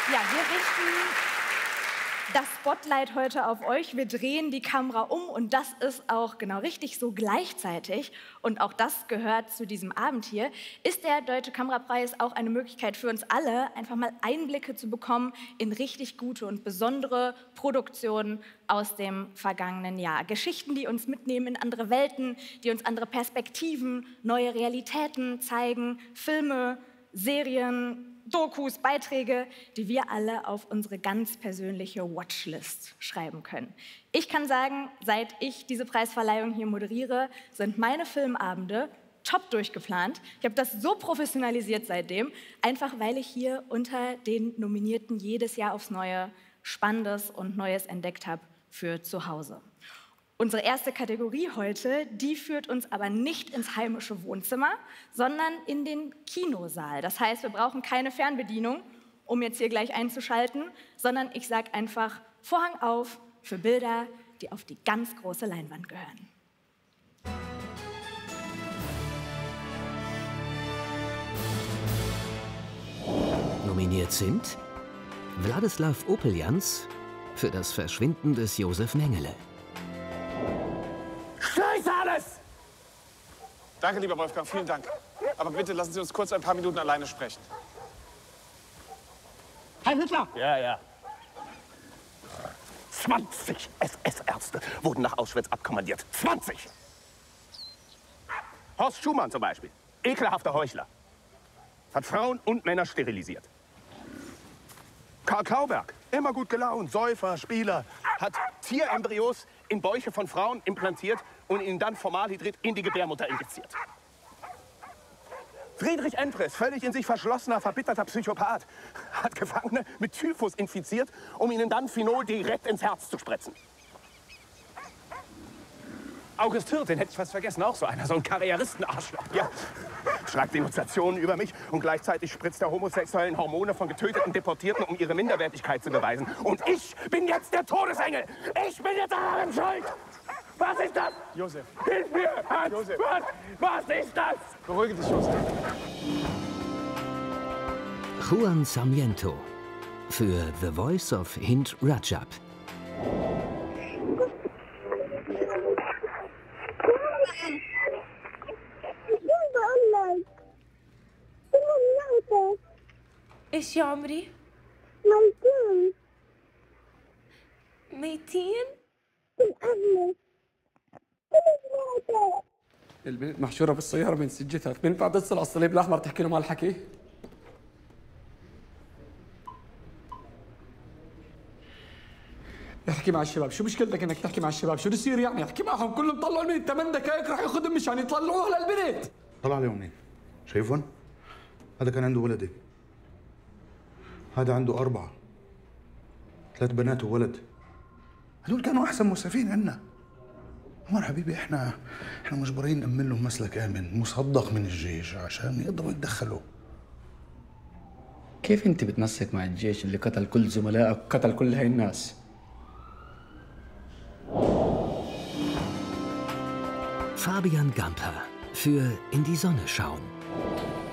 Ja, wir richten das Spotlight heute auf euch. Wir drehen die Kamera um und das ist auch genau richtig so gleichzeitig. Und auch das gehört zu diesem Abend hier. Ist der Deutsche Kamerapreis auch eine Möglichkeit für uns alle, einfach mal Einblicke zu bekommen in richtig gute und besondere Produktionen aus dem vergangenen Jahr. Geschichten, die uns mitnehmen in andere Welten, die uns andere Perspektiven, neue Realitäten zeigen, Filme, Serien, Dokus, Beiträge, die wir alle auf unsere ganz persönliche Watchlist schreiben können. Ich kann sagen, seit ich diese Preisverleihung hier moderiere, sind meine Filmabende top durchgeplant. Ich habe das so professionalisiert seitdem, einfach weil ich hier unter den Nominierten jedes Jahr aufs Neue Spannendes und Neues entdeckt habe für zu Hause. Unsere erste Kategorie heute, die führt uns aber nicht ins heimische Wohnzimmer, sondern in den Kinosaal. Das heißt, wir brauchen keine Fernbedienung, um jetzt hier gleich einzuschalten, sondern ich sage einfach Vorhang auf für Bilder, die auf die ganz große Leinwand gehören. Nominiert sind Wladislaw Opeljans für das Verschwinden des Josef Mengele. Scheiße alles! Danke, lieber Wolfgang, vielen Dank. Aber bitte lassen Sie uns kurz ein paar Minuten alleine sprechen. Heil Hitler! Ja, ja. 20 SS-Ärzte wurden nach Auschwitz abkommandiert. 20! Horst Schumann zum Beispiel. Ekelhafter Heuchler. Hat Frauen und Männer sterilisiert. Karl Kauberg, immer gut gelaunt, Säufer, Spieler, hat Tierembryos in Bäuche von Frauen implantiert und ihnen dann Formaldehyd in die Gebärmutter injiziert. Friedrich Endres, völlig in sich verschlossener, verbitterter Psychopath, hat Gefangene mit Typhus infiziert, um ihnen dann Phenol direkt ins Herz zu spritzen. August Hirt, den hätte ich fast vergessen, auch so einer, so ein Karrieristen-Arschloch. Ja, schreibt Denunziationen über mich und gleichzeitig spritzt er homosexuellen Hormone von getöteten Deportierten, um ihre Minderwertigkeit zu beweisen. Und ich bin jetzt der Todesengel. Ich bin jetzt an allem schuld. Was ist das? Josef. Hilf mir! Hans! Josef. Was ist das? Beruhige dich, Josef. Juan Sarmiento für The Voice of Hind Rajab. ايش يا عمري؟ ميتين؟ البنت محشوره بالسياره من سجتها، من بعد اتصل على الصليب الاحمر تحكي لهم هالحكي. احكي مع الشباب، شو مشكلتك انك تحكي مع الشباب؟ شو بصير يعني؟ احكي معهم كلهم طلعوا من 8 دقائق راح ياخذهم مشان يطلعوها للبنت. طلع لي منين؟ شايفهم؟ هذا كان عنده ولدين. هذا عنده 4. 3 بنات وولد. هدول كانوا احسن مسعفين عنا. عمر حبيبي احنا مجبرين نأمن لهم مسلك آمن مصدق من الجيش عشان يقدروا يتدخلوا. كيف انت بتمسك مع الجيش اللي قتل كل زملائك وقتل كل هاي الناس؟ Fabian Gamper für In die Sonne schauen.